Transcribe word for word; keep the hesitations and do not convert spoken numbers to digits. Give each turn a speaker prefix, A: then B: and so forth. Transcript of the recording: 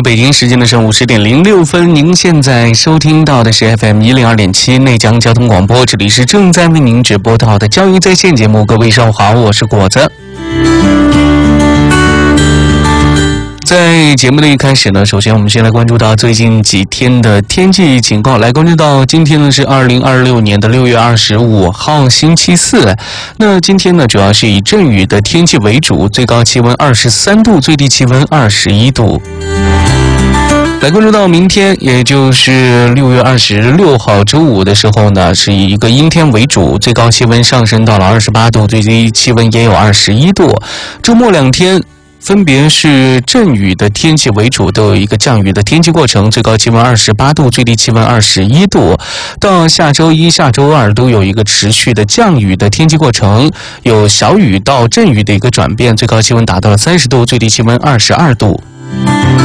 A: 北京时间的上午十点零六分，您现在收听到的是 F M 一零二点七内江交通广播，这里是正在为您直播到的教育在线节目。各位上午好，我是果子。在节目的一开始呢，首先我们先来关注到最近几天的天气情况。来关注到今天呢是二零二六年的六月二十五号星期四。那今天呢主要是以阵雨的天气为主，最高气温二十三度，最低气温二十一度。来关注到明天，也就是六月二十六号周五的时候呢，是以一个阴天为主，最高气温上升到了二十八度，最低气温也有二十一度。周末两天分别是阵雨的天气为主，都有一个降雨的天气过程，最高气温二十八度，最低气温二十一度。到下周一、下周二都有一个持续的降雨的天气过程，有小雨到阵雨的一个转变，最高气温达到了三十度，最低气温二十二度。